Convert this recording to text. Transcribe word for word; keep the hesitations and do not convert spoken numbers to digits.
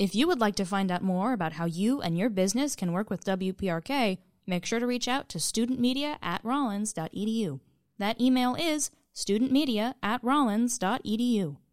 If you would like to find out more about how you and your business can work with W P R K, make sure to reach out to studentmedia at rollins dot e d u. That email is studentmedia at rollins dot e d u.